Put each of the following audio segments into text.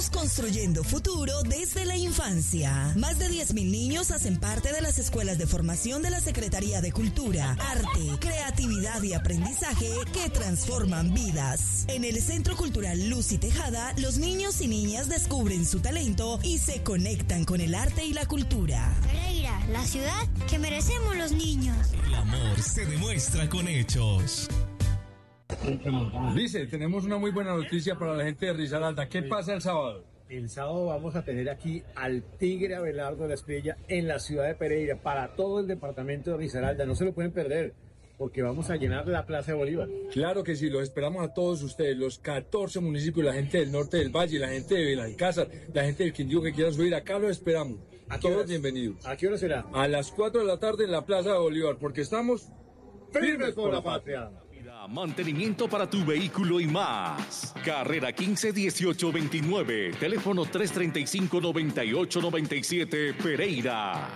Construyendo futuro desde la infancia. Más de 10.000 niños hacen parte de las escuelas de formación de la Secretaría de Cultura, Arte, Creatividad y Aprendizaje que transforman vidas. En el Centro Cultural Luz y Tejada, los niños y niñas descubren su talento y se conectan con el arte y la cultura. Pereira, la ciudad que merecemos los niños. El amor se demuestra con hechos. Dice, tenemos una muy buena noticia para la gente de Risaralda. ¿Qué pasa el sábado? El sábado vamos a tener aquí al Tigre Abelardo de la Espriella en la ciudad de Pereira para todo el departamento de Risaralda. No se lo pueden perder porque vamos a llenar la Plaza de Bolívar. Claro que sí, los esperamos a todos ustedes, los 14 municipios, la gente del norte del Valle, la gente de Belalcázar, la gente del Quindío que quiera subir. Acá los esperamos. A todos bienvenidos. ¿A qué hora será? A las 4 de la tarde en la Plaza de Bolívar, porque estamos firmes por la patria. Mantenimiento para tu vehículo y más. Carrera 15 18 29. Teléfono 335 98 97 Pereira.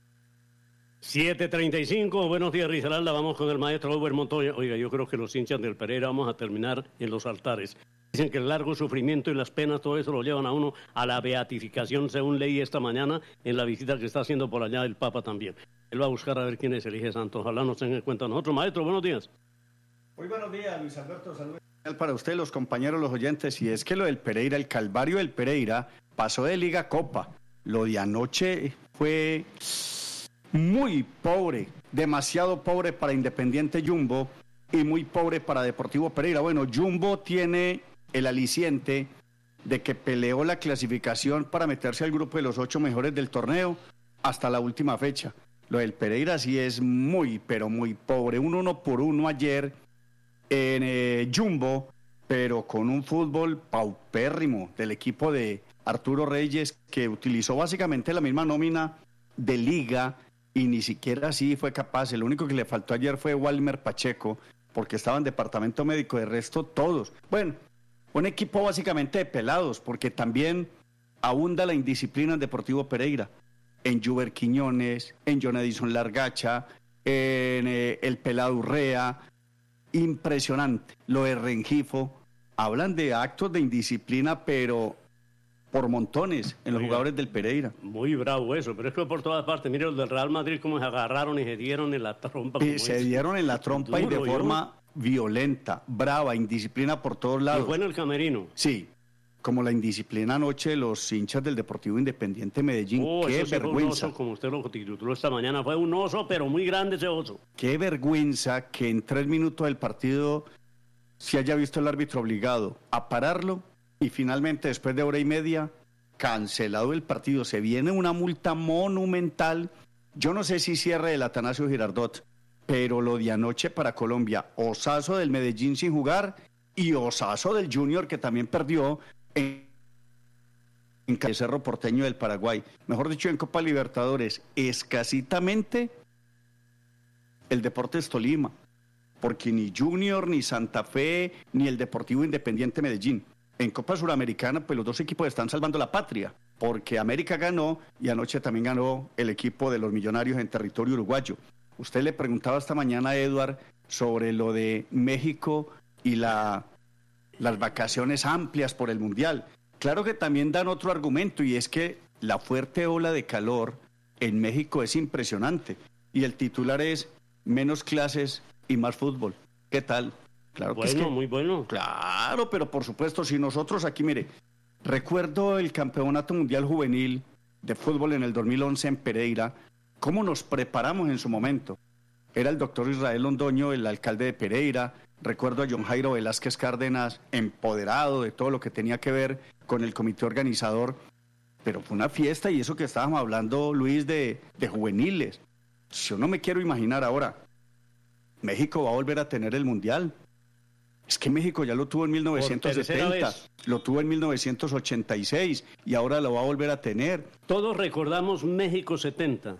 7:35. Buenos días, Risaralda. Vamos con el maestro Ober Montoya. Oiga, yo creo que los hinchas del Pereira vamos a terminar en los altares. Dicen que el largo sufrimiento y las penas, todo eso lo llevan a uno a la beatificación, según leí esta mañana en la visita que está haciendo por allá el Papa también. Él va a buscar a ver quién es el elige santo. Ojalá nos tenga en cuenta nosotros. Maestro, buenos días. Muy buenos días, Luis Alberto. Saludos para usted, los compañeros, los oyentes. Y es que lo del Pereira, el calvario del Pereira, pasó de Liga a Copa. Lo de anoche fue muy pobre, demasiado pobre para Independiente Jumbo y muy pobre para Deportivo Pereira. Bueno, Jumbo tiene el aliciente de que peleó la clasificación para meterse al grupo de los 8 mejores del torneo hasta la última fecha. Lo del Pereira sí es muy, pero muy pobre. Un 1-1 ayer en Jumbo, pero con un fútbol paupérrimo del equipo de Arturo Reyes, que utilizó básicamente la misma nómina de Liga y ni siquiera así fue capaz. El único que le faltó ayer fue Walmer Pacheco, porque estaba en departamento médico, de resto todos. Bueno, un equipo básicamente de pelados, porque también abunda la indisciplina en Deportivo Pereira, en Juber Quiñones, en John Edison Largacha, en el Pelado Urrea. Impresionante, lo de Rengifo. Hablan de actos de indisciplina, pero por montones en los jugadores del Pereira. Muy bravo eso, pero es que por todas partes. Mire los del Real Madrid cómo se agarraron y se dieron en la trompa. Se dieron en la trompa duro, y de forma violenta, brava, indisciplina por todos lados. ¿Y fue en el camerino? Sí, como la indisciplina anoche de los hinchas del Deportivo Independiente Medellín. ¡Qué vergüenza! Un oso, como usted lo tituló esta mañana, fue un oso, pero muy grande ese oso. ¡Qué vergüenza que en 3 minutos del partido se haya visto el árbitro obligado a pararlo y finalmente después de hora y media cancelado el partido? Se viene una multa monumental. Yo no sé si cierre el Atanasio Girardot, pero lo de anoche para Colombia, osazo del Medellín sin jugar y osazo del Junior que también perdió en Cerro Porteño del Paraguay, mejor dicho en Copa Libertadores, escasitamente el Deportes Tolima, porque ni Junior, ni Santa Fe, ni el Deportivo Independiente Medellín. En Copa Suramericana, pues los dos equipos están salvando la patria, porque América ganó y anoche también ganó el equipo de los Millonarios en territorio uruguayo. Usted le preguntaba esta mañana a Eduard sobre lo de México y las vacaciones amplias por el Mundial. Claro que también dan otro argumento, y es que la fuerte ola de calor en México es impresionante y el titular es menos clases y más fútbol. ¿Qué tal? Claro que bueno, es que, muy bueno. Claro, pero por supuesto, si nosotros aquí, mire, recuerdo el Campeonato Mundial Juvenil de Fútbol en el 2011 en Pereira, cómo nos preparamos en su momento. Era el doctor Israel Londoño, el alcalde de Pereira. Recuerdo a John Jairo Velázquez Cárdenas, empoderado de todo lo que tenía que ver con el comité organizador. Pero fue una fiesta, y eso que estábamos hablando, Luis, de juveniles. Yo no me quiero imaginar ahora. México va a volver a tener el Mundial. Es que México ya lo tuvo en 1970, lo tuvo en 1986 y ahora lo va a volver a tener. Todos recordamos México 70.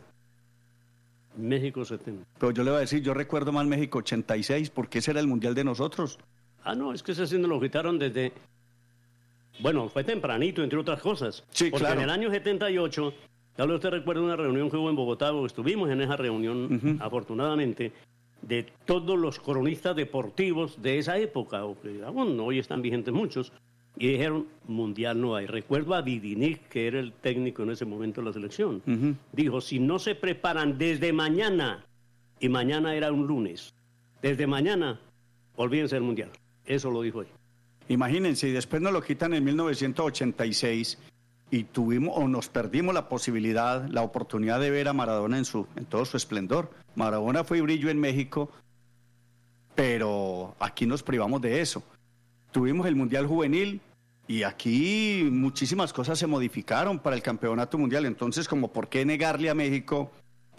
México 70. Pero yo le voy a decir, yo recuerdo más México 86 porque ese era el Mundial de nosotros. Ah, no, es que ese sí nos lo quitaron desde... Bueno, fue tempranito, entre otras cosas. Sí, porque claro. En el año 78, tal vez usted recuerda una reunión que hubo en Bogotá, o estuvimos en esa reunión, afortunadamente, de todos los cronistas deportivos de esa época, o que aún hoy están vigentes muchos, y dijeron, mundial no hay. Recuerdo a Vidinic, que era el técnico en ese momento de la selección. Dijo, si no se preparan desde mañana, y mañana era un lunes, desde mañana, olvídense del mundial. Eso lo dijo él. Imagínense, y después nos lo quitan en 1986 y nos perdimos la posibilidad, la oportunidad de ver a Maradona en todo su esplendor. Maradona fue y brilló en México, pero aquí nos privamos de eso. Tuvimos el Mundial Juvenil y aquí muchísimas cosas se modificaron para el Campeonato Mundial. Entonces, como ¿por qué negarle a México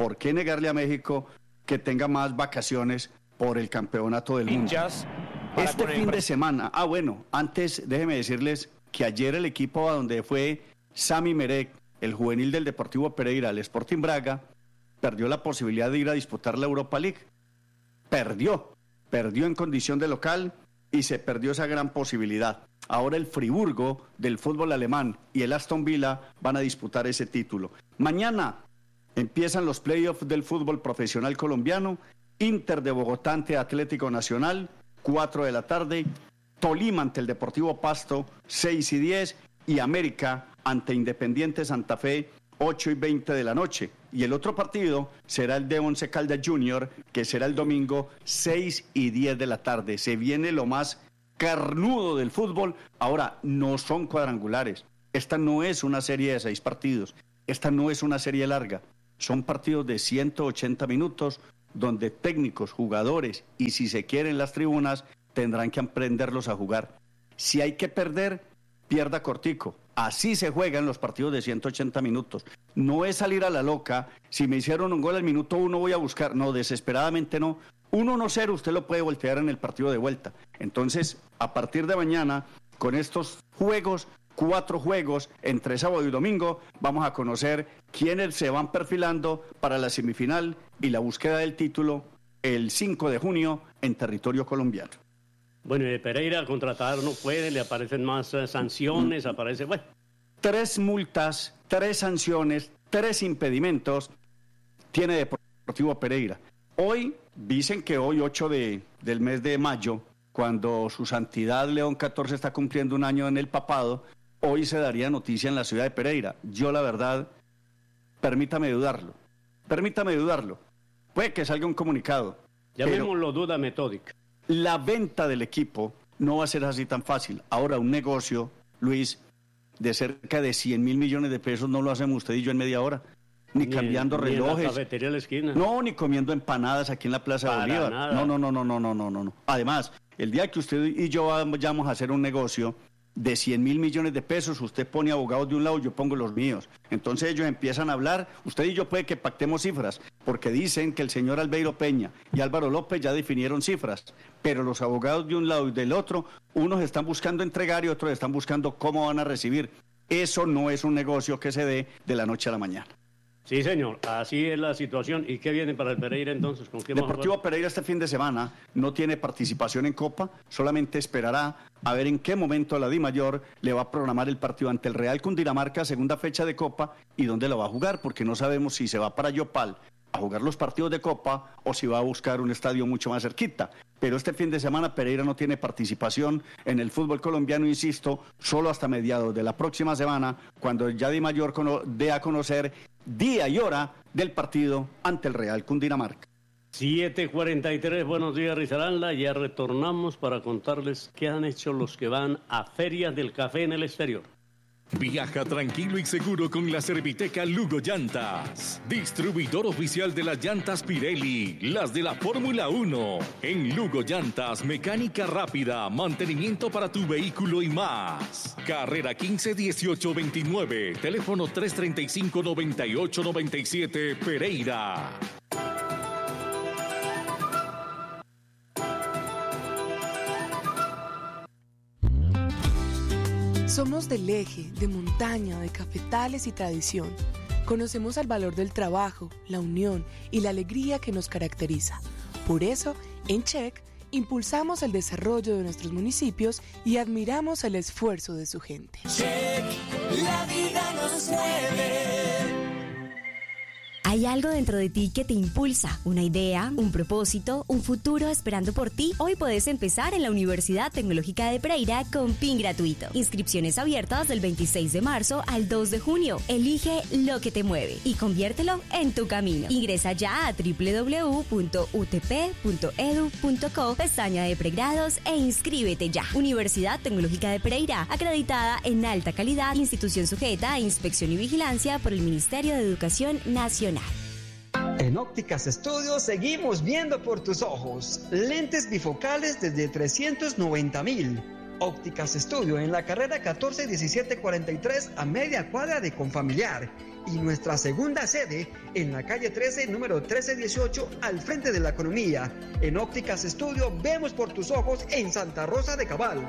que tenga más vacaciones por el Campeonato del Mundo? Este fin de semana, antes déjeme decirles que ayer el equipo a donde fue Sami Merek, el juvenil del Deportivo Pereira, el Sporting Braga, perdió la posibilidad de ir a disputar la Europa League. Perdió en condición de local y se perdió esa gran posibilidad. Ahora el Friburgo del fútbol alemán y el Aston Villa van a disputar ese título. Mañana empiezan los playoffs del fútbol profesional colombiano. Inter de Bogotá ante Atlético Nacional, 4 de la tarde. Tolima ante el Deportivo Pasto, 6 y 10. Y América ante Independiente Santa Fe, 8 y 20 de la noche. Y el otro partido será el de Once Caldas Junior, que será el domingo, 6 y 10 de la tarde. Se viene lo más carnudo del fútbol. Ahora, no son cuadrangulares. Esta no es una serie de 6 partidos. Esta no es una serie larga. Son partidos de 180 minutos, donde técnicos, jugadores y, si se quieren, las tribunas, tendrán que aprenderlos a jugar. Si hay que perder, pierda cortico. Así se juegan los partidos de 180 minutos. No es salir a la loca. Si me hicieron un gol al minuto 1 voy a buscar. No, desesperadamente no. 1-0 usted lo puede voltear en el partido de vuelta. Entonces, a partir de mañana, con estos juegos, 4 juegos entre sábado y domingo, vamos a conocer quiénes se van perfilando para la semifinal y la búsqueda del título el 5 de junio en territorio colombiano. Bueno, y de Pereira contratar no puede, le aparecen más sanciones, aparece, 3 multas, 3 sanciones, 3 impedimentos tiene Deportivo Pereira. Hoy, dicen que hoy, 8 del mes de mayo, cuando su santidad León XIV está cumpliendo un año en el papado, hoy se daría noticia en la ciudad de Pereira. Yo, la verdad, permítame dudarlo. Puede que salga un comunicado. Llamémoslo duda metódica. La venta del equipo no va a ser así tan fácil. Ahora, un negocio, Luis, de cerca de 100.000 millones de pesos no lo hacemos usted y yo en media hora. Ni cambiando relojes. Ni en la cafetería de la esquina. No, ni comiendo empanadas aquí en la Plaza de Bolívar. Nada. No. Además, el día que usted y yo vayamos a hacer un negocio de 100.000 millones de pesos, usted pone abogados de un lado, yo pongo los míos. Entonces ellos empiezan a hablar, usted y yo puede que pactemos cifras, porque dicen que el señor Albeiro Peña y Álvaro López ya definieron cifras, pero los abogados de un lado y del otro, unos están buscando entregar y otros están buscando cómo van a recibir. Eso no es un negocio que se dé de la noche a la mañana. Sí, señor, así es la situación. ¿Y qué viene para el Pereira entonces? ¿Con qué Deportivo Pereira este fin de semana no tiene participación en Copa, solamente esperará a ver en qué momento la DIMAYOR le va a programar el partido ante el Real Cundinamarca, segunda fecha de Copa, y dónde lo va a jugar, porque no sabemos si se va para Yopal a jugar los partidos de Copa o si va a buscar un estadio mucho más cerquita. Pero este fin de semana Pereira no tiene participación en el fútbol colombiano, insisto, solo hasta mediados de la próxima semana, cuando ya DIMAYOR dé a conocer día y hora del partido ante el Real Cundinamarca. 7:43, buenos días Risaralda, ya retornamos para contarles qué han hecho los que van a ferias del café en el exterior. Viaja tranquilo y seguro con la Serviteca Lugo Llantas, distribuidor oficial de las llantas Pirelli, las de la Fórmula 1. En Lugo Llantas, mecánica rápida, mantenimiento para tu vehículo y más. Carrera 15 18 29, teléfono 335 98 97, Pereira. Somos del eje, de montaña, de cafetales y tradición. Conocemos el valor del trabajo, la unión y la alegría que nos caracteriza. Por eso, en CHEC, impulsamos el desarrollo de nuestros municipios y admiramos el esfuerzo de su gente. CHEC, la vida nos mueve. ¿Hay algo dentro de ti que te impulsa? ¿Una idea? ¿Un propósito? ¿Un futuro esperando por ti? Hoy puedes empezar en la Universidad Tecnológica de Pereira con PIN gratuito. Inscripciones abiertas del 26 de marzo al 2 de junio. Elige lo que te mueve y conviértelo en tu camino. Ingresa ya a www.utp.edu.co, pestaña de pregrados e inscríbete ya. Universidad Tecnológica de Pereira, acreditada en alta calidad, institución sujeta a inspección y vigilancia por el Ministerio de Educación Nacional. En Ópticas Estudio seguimos viendo por tus ojos. Lentes bifocales desde 390,000. Ópticas Estudio en la carrera 141743 a media cuadra de Confamiliar. Y nuestra segunda sede en la calle 13, número 1318, al frente de la Economía. En Ópticas Estudio vemos por tus ojos en Santa Rosa de Cabal.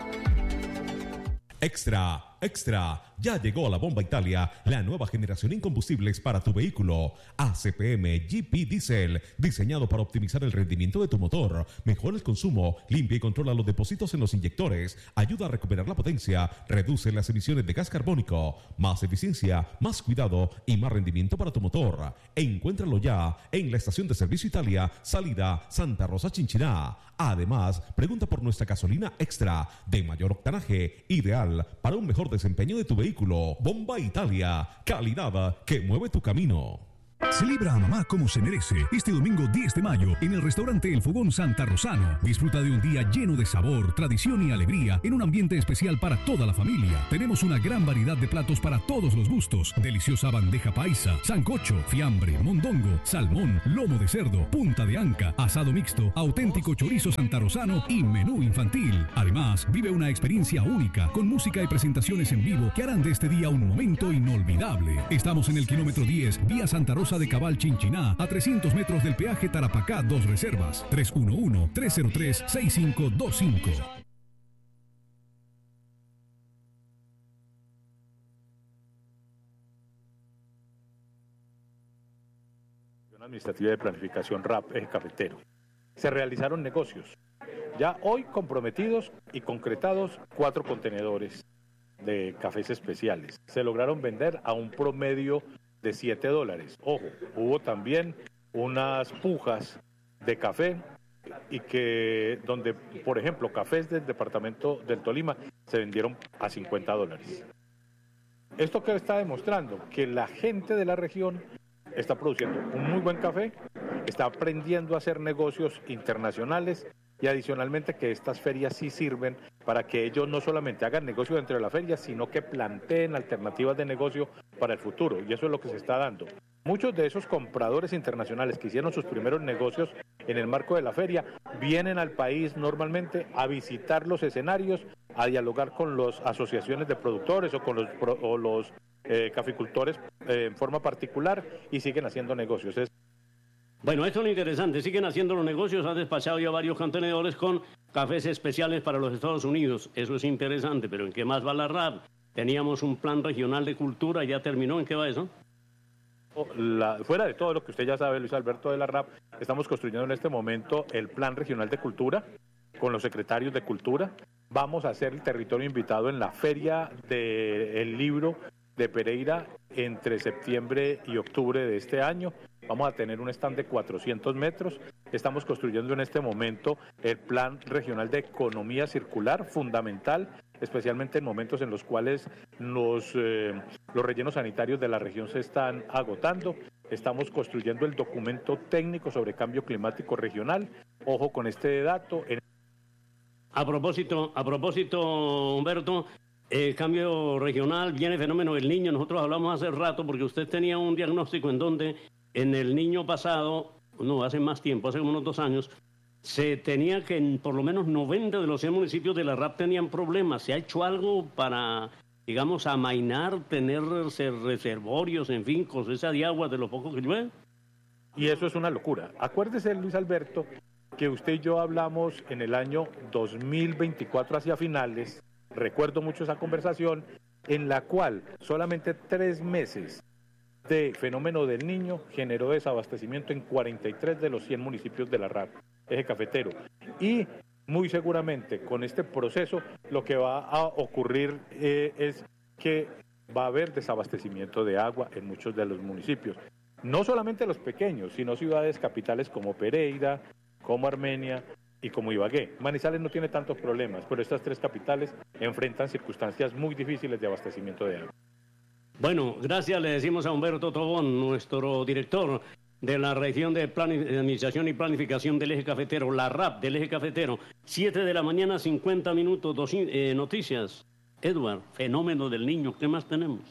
Extra, extra, ya llegó a la Bomba Italia la nueva generación en combustibles para tu vehículo. ACPM GP Diesel, diseñado para optimizar el rendimiento de tu motor, mejora el consumo, limpia y controla los depósitos en los inyectores, ayuda a recuperar la potencia, reduce las emisiones de gas carbónico, más eficiencia, más cuidado y más rendimiento para tu motor. Encuéntralo ya en la estación de servicio Italia, salida Santa Rosa Chinchiná. Además, pregunta por nuestra gasolina extra de mayor octanaje, ideal para un mejor desempeño de tu vehículo. Bomba Italia, calidad que mueve tu camino. Celebra a mamá como se merece este domingo 10 de mayo en el restaurante El Fogón Santa Rosano. Disfruta de un día lleno de sabor, tradición y alegría en un ambiente especial para toda la familia. Tenemos una gran variedad de platos para todos los gustos. Deliciosa bandeja paisa, sancocho, fiambre, mondongo, salmón, lomo de cerdo, punta de anca, asado mixto, auténtico chorizo santarrosano y menú infantil. Además, vive una experiencia única con música y presentaciones en vivo que harán de este día un momento inolvidable. Estamos en el kilómetro 10, vía Santa Rosa de Cabal Chinchiná, a 300 metros del peaje Tarapacá, 2 Reservas, 311-303-6525. Administrativa de Planificación RAP, Eje Cafetero. Se realizaron negocios, ya hoy comprometidos y concretados 4 contenedores de cafés especiales. Se lograron vender a un promedio de $7. Ojo, hubo también unas pujas de café y que donde, por ejemplo, cafés del departamento del Tolima se vendieron a $50. ¿Esto qué está demostrando? Que la gente de la región está produciendo un muy buen café, está aprendiendo a hacer negocios internacionales y adicionalmente que estas ferias sí sirven para que ellos no solamente hagan negocio dentro de la feria, sino que planteen alternativas de negocio para el futuro, y eso es lo que se está dando. Muchos de esos compradores internacionales que hicieron sus primeros negocios en el marco de la feria vienen al país normalmente a visitar los escenarios, a dialogar con las asociaciones de productores o con los caficultores en forma particular y siguen haciendo negocios. Bueno, esto es lo interesante, siguen haciendo los negocios, han despachado ya varios contenedores con cafés especiales para los Estados Unidos, eso es interesante, pero ¿en qué más va la RAP? Teníamos un plan regional de cultura, ¿ya terminó? ¿En qué va eso? Fuera de todo lo que usted ya sabe, Luis Alberto, de la RAP, estamos construyendo en este momento el plan regional de cultura con los secretarios de cultura. Vamos a hacer el territorio invitado en la feria del libro de Pereira entre septiembre y octubre de este año. Vamos a tener un stand de 400 metros. Estamos construyendo en este momento el plan regional de economía circular, fundamental, especialmente en momentos en los cuales los rellenos sanitarios de la región se están agotando. Estamos construyendo el documento técnico sobre cambio climático regional. Ojo con este dato. A propósito, Humberto, cambio regional, viene el fenómeno del niño. Nosotros hablamos hace rato porque usted tenía un diagnóstico en donde en el niño pasado, no, hace más tiempo, hace unos 2 años, se tenía que en por lo menos 90 de los 100 municipios de la RAP tenían problemas. ¿Se ha hecho algo para, digamos, amainar, tener reservorios, en fin, cosecha de agua de lo poco que llueve? Y eso es una locura. Acuérdese, Luis Alberto, que usted y yo hablamos en el año 2024 hacia finales, recuerdo mucho esa conversación, en la cual solamente 3 meses de fenómeno del niño generó desabastecimiento en 43 de los 100 municipios de la RAP, Eje Cafetero. Y muy seguramente con este proceso lo que va a ocurrir es que va a haber desabastecimiento de agua en muchos de los municipios. no solamente los pequeños, sino ciudades capitales como Pereira, como Armenia y como Ibagué. Manizales no tiene tantos problemas, pero estas tres capitales enfrentan circunstancias muy difíciles de abastecimiento de agua. Bueno, gracias le decimos a Humberto Tobón, nuestro director de la región de Administración y Planificación del Eje Cafetero, la RAP del Eje Cafetero. 7 de la mañana, 50 minutos, noticias. Edward, fenómeno del Niño, ¿qué más tenemos?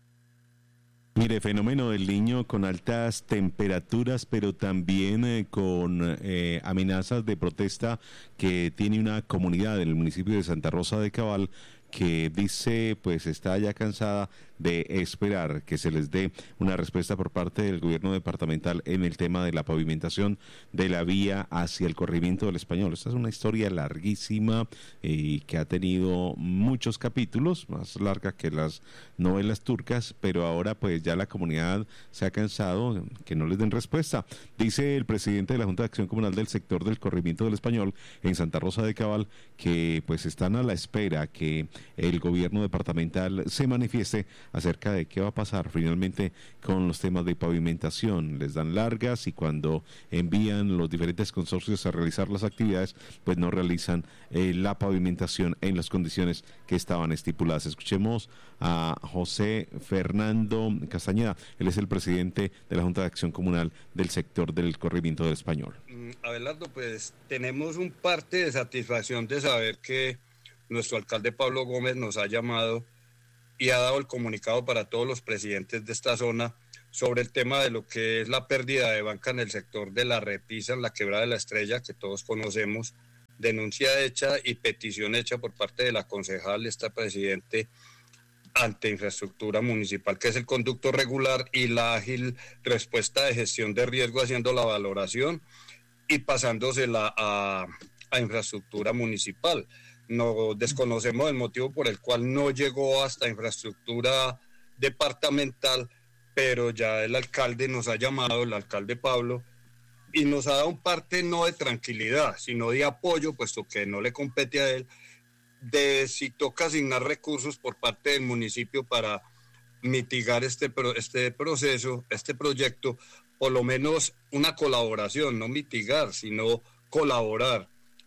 Mire, fenómeno del Niño con altas temperaturas, pero también con amenazas de protesta que tiene una comunidad del municipio de Santa Rosa de Cabal que dice pues está ya cansada de esperar que se les dé una respuesta por parte del gobierno departamental en el tema de la pavimentación de la vía hacia el corregimiento del Español. Esta es una historia larguísima y que ha tenido muchos capítulos, más larga que las novelas turcas, pero ahora pues ya la comunidad se ha cansado que no les den respuesta. Dice el presidente de la Junta de Acción Comunal del sector del corregimiento del Español en Santa Rosa de Cabal que pues están a la espera que el gobierno departamental se manifieste acerca de qué va a pasar finalmente con los temas de pavimentación. Les dan largas y cuando envían los diferentes consorcios a realizar las actividades, pues no realizan la pavimentación en las condiciones que estaban estipuladas. Escuchemos a José Fernando Castañeda, él es el presidente de la Junta de Acción Comunal del sector del corregimiento del Español. Abelardo, pues tenemos un parte de satisfacción de saber que nuestro alcalde Pablo Gómez nos ha llamado y ha dado el comunicado para todos los presidentes de esta zona sobre el tema de lo que es la pérdida de banca en el sector de la repisa en la Quebrada de la Estrella, que todos conocemos, denuncia hecha y petición hecha por parte de la concejal, esta presidente, ante Infraestructura Municipal, que es el conducto regular, y la ágil respuesta de gestión de riesgo haciendo la valoración y pasándosela a Infraestructura Municipal. No desconocemos el motivo por el cual no llegó hasta infraestructura departamental, pero ya el alcalde nos ha llamado, el alcalde Pablo, y nos ha dado un parte no de tranquilidad, sino de apoyo, puesto que no le compete a él, de si toca asignar recursos por parte del municipio para mitigar este proceso, este proyecto, por lo menos una colaboración, no mitigar, sino colaborar.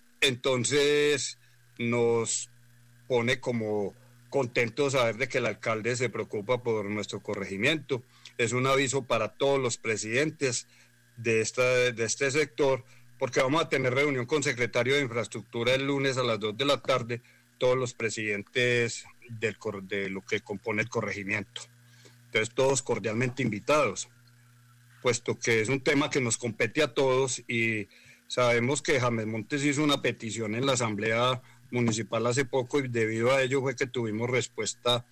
Entonces nos pone como contentos saber de que el alcalde se preocupa por nuestro corregimiento. Es un aviso para todos los presidentes de este sector, porque vamos a tener reunión con secretario de Infraestructura el lunes a las 2 de la tarde, todos los presidentes de lo que compone el corregimiento. Entonces todos cordialmente invitados, puesto que es un tema que nos compete a todos y sabemos que James Montes hizo una petición en la Asamblea Municipal hace poco y debido a ello fue que tuvimos respuesta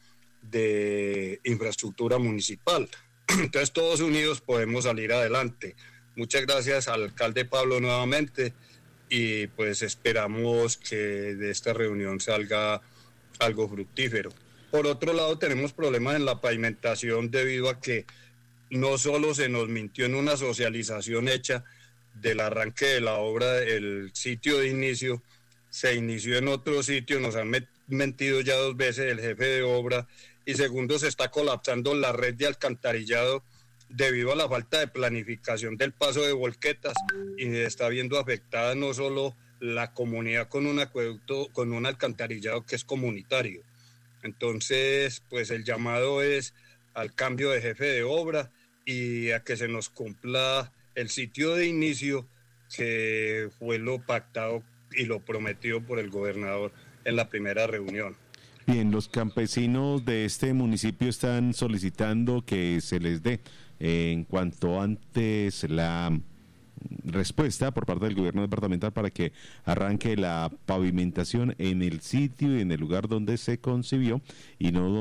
de Infraestructura Municipal. Entonces todos unidos podemos salir adelante. Muchas gracias al alcalde Pablo nuevamente y pues esperamos que de esta reunión salga algo fructífero. Por otro lado tenemos problemas en la pavimentación debido a que no solo se nos mintió en una socialización hecha del arranque de la obra, el sitio de inicio se inició en otro sitio, nos han mentido ya 2 veces el jefe de obra, y segundo, se está colapsando la red de alcantarillado debido a la falta de planificación del paso de volquetas, y está viendo afectada no solo la comunidad con un acueducto, con un alcantarillado que es comunitario. Entonces, pues el llamado es al cambio de jefe de obra y a que se nos cumpla el sitio de inicio que fue lo pactado y lo prometido por el gobernador en la primera reunión. Bien, los campesinos de este municipio están solicitando que se les dé en cuanto antes la respuesta por parte del gobierno departamental para que arranque la pavimentación en el sitio y en el lugar donde se concibió y no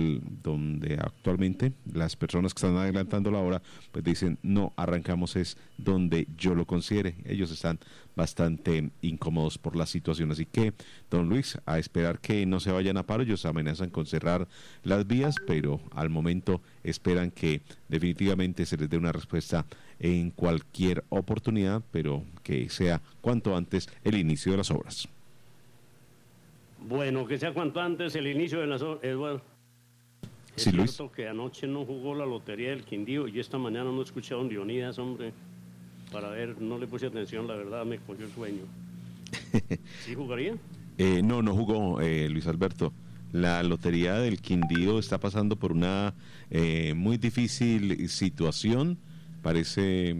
donde actualmente las personas que están adelantando la obra pues dicen no, arrancamos es donde yo lo considere. Ellos están bastante incómodos por la situación, así que don Luis, a esperar que no se vayan a paro. Ellos amenazan con cerrar las vías, pero al momento esperan que definitivamente se les dé una respuesta en cualquier oportunidad, pero que sea cuanto antes el inicio de las obras. Bueno, que sea cuanto antes el inicio de las obras. Sí, Luis. Es cierto que anoche no jugó la lotería del Quindío y esta mañana no escuché a don Leonidas, hombre, para ver, no le puse atención, la verdad me cogió el sueño. ¿Sí jugaría? No jugó Luis Alberto. La lotería del Quindío está pasando por una muy difícil situación. Parece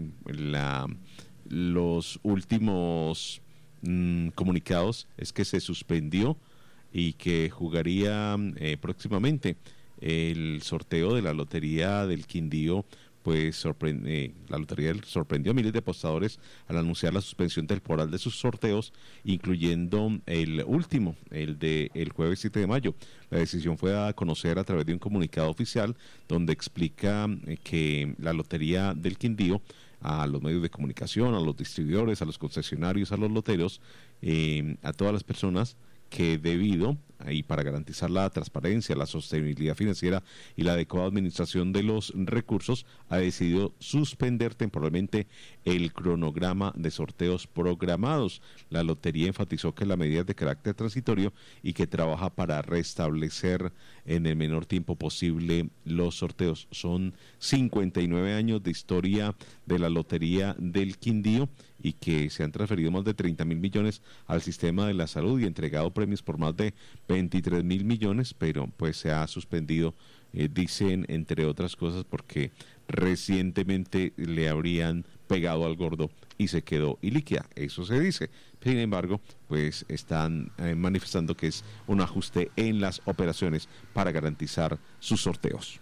los últimos comunicados es que se suspendió y que jugaría próximamente. El sorteo de la lotería del Quindío, pues la lotería sorprendió a miles de apostadores al anunciar la suspensión temporal de sus sorteos, incluyendo el último, el del jueves 7 de mayo. La decisión fue dada a conocer a través de un comunicado oficial donde explica que la lotería del Quindío, a los medios de comunicación, a los distribuidores, a los concesionarios, a los loteros, a todas las personas que debido y para garantizar la transparencia, la sostenibilidad financiera y la adecuada administración de los recursos, ha decidido suspender temporalmente el cronograma de sorteos programados. La lotería enfatizó que la medida es de carácter transitorio y que trabaja para restablecer en el menor tiempo posible los sorteos. Son 59 años de historia de la lotería del Quindío y que se han transferido más de 30.000 millones al sistema de la salud y entregado premios por más de 23.000 millones, pero pues se ha suspendido, dicen, entre otras cosas, porque recientemente le habrían pegado al gordo y se quedó ilíquida, eso se dice. Sin embargo, pues están manifestando que es un ajuste en las operaciones para garantizar sus sorteos.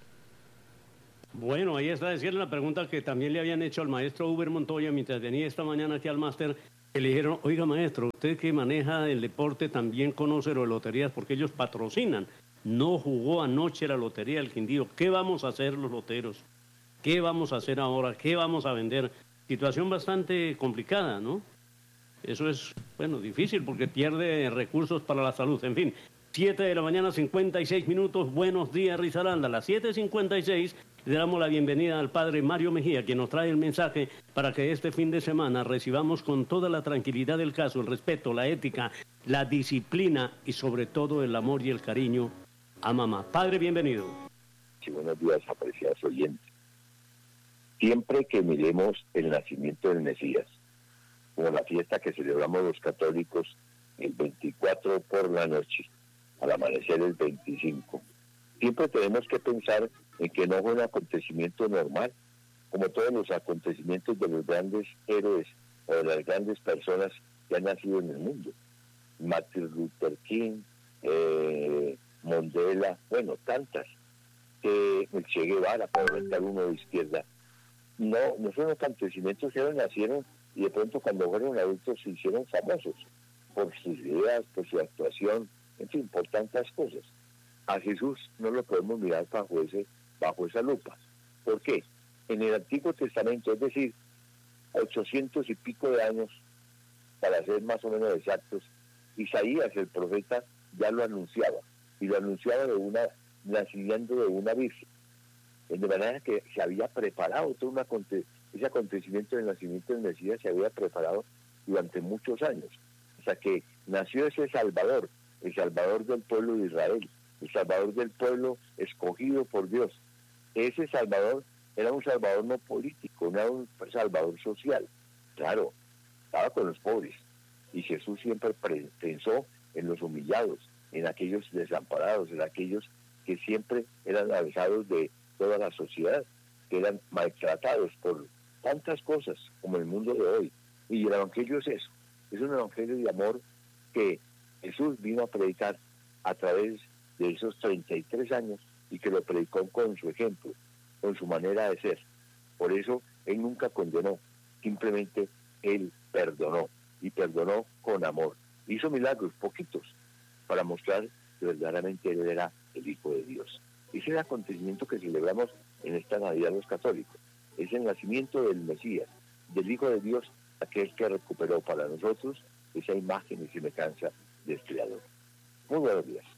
Bueno, ahí está decirle la pregunta que también le habían hecho al maestro Uber Montoya mientras venía esta mañana aquí al máster, que le dijeron, oiga maestro, usted que maneja el deporte también conoce lo de loterías porque ellos patrocinan. No jugó anoche la lotería del Quindío. ¿Qué vamos a hacer los loteros? ¿Qué vamos a hacer ahora? ¿Qué vamos a vender? Situación bastante complicada, ¿no? Eso es, bueno, difícil porque pierde recursos para la salud. En fin, 7 de la mañana, 56 minutos. Buenos días, Risaralda. A las 7:56 le damos la bienvenida al padre Mario Mejía, quien nos trae el mensaje para que este fin de semana recibamos con toda la tranquilidad del caso, el respeto, la ética, la disciplina y sobre todo el amor y el cariño a mamá. Padre, bienvenido. Sí, buenos días, apreciados oyentes. Siempre que miremos el nacimiento del Mesías, como la fiesta que celebramos los católicos el 24 por la noche, al amanecer el 25, siempre tenemos que pensar en que no fue un acontecimiento normal, como todos los acontecimientos de los grandes héroes o de las grandes personas que han nacido en el mundo. Martin Luther King, Mandela, bueno, tantas, el Che Guevara, para rentar uno de izquierda. No son acontecimientos que nacieron y de pronto cuando fueron adultos se hicieron famosos por sus ideas, por su actuación, en fin, por tantas cosas. A Jesús no lo podemos mirar bajo esa lupa. ¿Por qué? En el Antiguo Testamento, es decir, 800 y pico de años, para ser más o menos exactos, Isaías, el profeta, ya lo anunciaba, y lo anunciaba nacimiento de una virgen. De manera que se había preparado todo ese acontecimiento del nacimiento del Mesías, se había preparado durante muchos años, hasta que nació ese Salvador, el Salvador del pueblo de Israel, el Salvador del pueblo escogido por Dios. Ese Salvador era un Salvador no político, no era un Salvador social. Claro, estaba con los pobres, y Jesús siempre pensó en los humillados, en aquellos desamparados, en aquellos que siempre eran alejados de toda la sociedad, que eran maltratados por tantas cosas como el mundo de hoy. Y el Evangelio es eso, es un Evangelio de amor que Jesús vino a predicar a través de esos 33 años y que lo predicó con su ejemplo, con su manera de ser. Por eso Él nunca condenó, simplemente Él perdonó, y perdonó con amor. Hizo milagros, poquitos, para mostrar que verdaderamente Él era el Hijo de Dios. Ese es el acontecimiento que celebramos en esta Navidad los católicos. Es el nacimiento del Mesías, del Hijo de Dios, aquel que recuperó para nosotros esa imagen y semejanza del Creador. Muy buenos días.